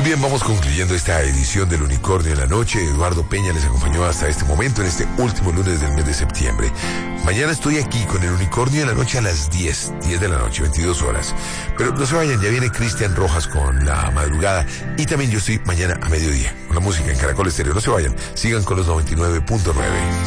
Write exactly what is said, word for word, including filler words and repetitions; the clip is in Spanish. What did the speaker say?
bien, vamos concluyendo esta edición del Unicornio en la Noche. Eduardo Peña les acompañó hasta este momento, en este último lunes del mes de septiembre. Mañana estoy aquí con el Unicornio en la Noche a las diez, diez de la noche, veintidós horas. Pero no se vayan, ya viene Cristian Rojas con La Madrugada. Y también yo estoy mañana a mediodía con la música en Caracol Estéreo. No se vayan, sigan con los noventa y nueve punto nueve.